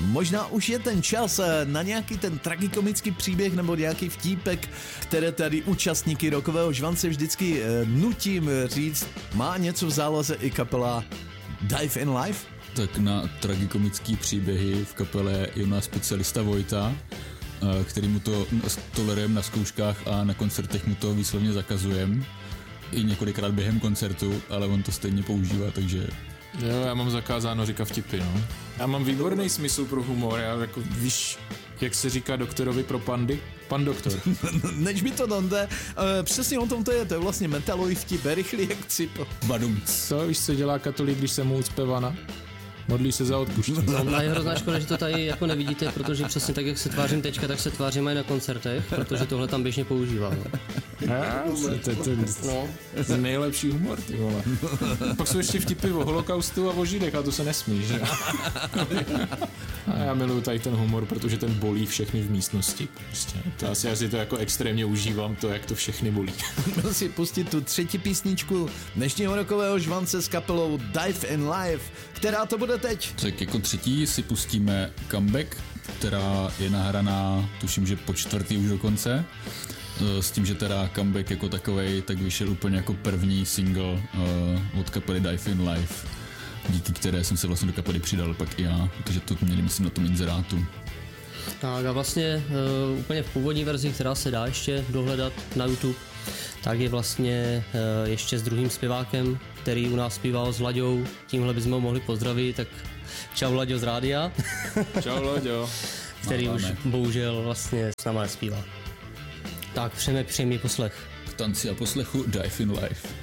možná už je ten čas na nějaký ten tragikomický příběh nebo nějaký vtípek, které tady účastníky Rockového žvance vždycky nutím říct. Má něco v záloze i kapela Dive in Life? Tak na tragikomický příběhy v kapele je u nás specialista Vojta, který mu to tolerujeme na zkouškách a na koncertech mu to výslovně zakazujeme. I několikrát během koncertu, ale on to stejně používá, takže... Jo, já mám zakázáno říkat vtipy, no. Já mám výborný smysl pro humor, já jako, víš, jak se říká doktorovi pro pandy? Pan doktor. Než mi to donde, přesně o tom to je vlastně metalový vtip, rychlý jak cip. Badum. Co, víš, co dělá katolík, když se mu ucpe vana? Modlí se za odpuštění. A je hrozná škoda, že to tady jako nevidíte, protože přesně tak, jak se tvářím teďka, tak se tvářím i na koncertech, protože tohle tam běžně používám. To je nejlepší humor, ty vole. Pak jsou ještě vtipy o holokaustu a o židech a to se nesmí, že? A já miluju tady ten humor, protože ten bolí všechny v místnosti. Prostě. To já si to jako extrémně užívám, to, jak to všechny bolí. Byl si pustit tu třetí písničku dnešního Rockového žvance s kapelou Dive in Life. Která to bude teď? Tak jako třetí si pustíme Comeback, která je nahraná, tuším, že po čtvrtý už dokonce. S tím, že teda Comeback jako takovej, tak vyšel úplně jako první single od kapely Dive in Life, díky které jsem se vlastně do kapely přidal pak i já, protože to měli myslím na tom inzerátu. Tak a vlastně úplně v původní verzi, která se dá ještě dohledat na YouTube, tak je vlastně ještě s druhým zpěvákem, který u nás zpíval s Laďou, tímhle bychom ho mohli pozdravit, tak čau Laďo z rádia. Čau Laďo. Který už bohužel vlastně s náma nespívá. Tak přejeme příjemný poslech. K tanci a poslechu Dive in Life.